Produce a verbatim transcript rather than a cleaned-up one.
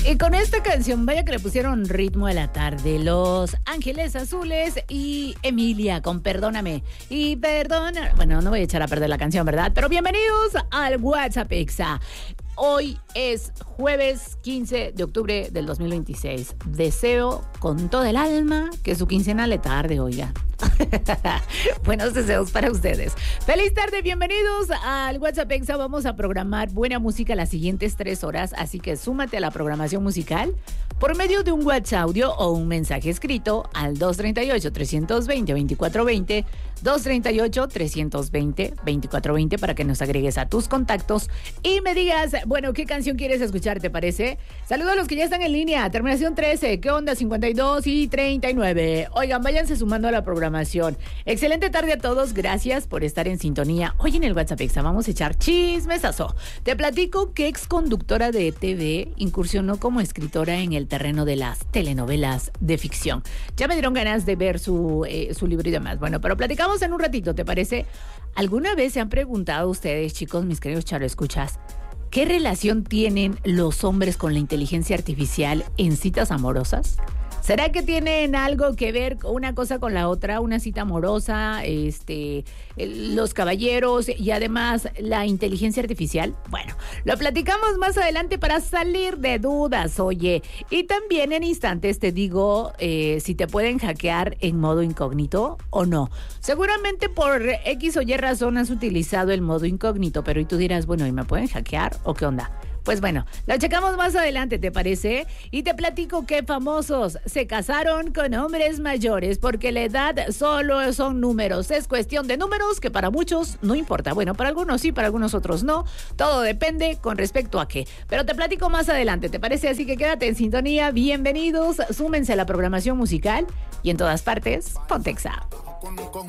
Y con esta canción, vaya que le pusieron ritmo a la tarde. Los Ángeles Azules y Emilia con Perdóname. Y perdona... Bueno, no voy a echar a perder la canción, ¿verdad? Pero bienvenidos al WhatsApp Exa. Hoy es jueves quince de octubre del dos mil veintiséis. Deseo con todo el alma que su quincena le tarde, oiga. Buenos deseos para ustedes. Feliz tarde, bienvenidos al WhatsApp Exa. Vamos a programar buena música las siguientes tres horas, así que súmate a la programación musical por medio de un WhatsApp audio o un mensaje escrito al dos tres ocho, tres dos cero, dos cuatro dos cero, dos tres ocho, tres dos cero, dos cuatro dos cero para que nos agregues a tus contactos y me digas, bueno, ¿qué canción quieres escuchar, te parece? Saludos a los que ya están en línea, terminación trece, ¿qué onda? cincuenta y dos y treinta y nueve. Oigan, váyanse sumando a la programación. Excelente tarde a todos, gracias por estar en sintonía. Hoy en el WhatsApp Exa vamos a echar chismesazo. Te platico que ex conductora de T V incursionó como escritora en el terreno de las telenovelas de ficción. Ya me dieron ganas de ver su, eh, su libro y demás. Bueno, pero platicamos en un ratito, ¿te parece? ¿Alguna vez se han preguntado ustedes, chicos, mis queridos charo escuchas, qué relación tienen los hombres con la inteligencia artificial en citas amorosas? ¿Será que tienen algo que ver una cosa con la otra? Una cita amorosa, este, los caballeros y además la inteligencia artificial. Bueno, lo platicamos más adelante para salir de dudas, oye. Y también en instantes te digo eh, si te pueden hackear en modo incógnito o no. Seguramente por X o Y razón has utilizado el modo incógnito, pero y tú dirás, bueno, ¿y me pueden hackear o qué onda? Pues bueno, lo checamos más adelante, ¿te parece? Y te platico que famosos se casaron con hombres mayores porque la edad solo son números. Es cuestión de números que para muchos no importa. Bueno, para algunos sí, para algunos otros no. Todo depende con respecto a qué. Pero te platico más adelante, ¿te parece? Así que quédate en sintonía. Bienvenidos, súmense a la programación musical y en todas partes, ponte Exa.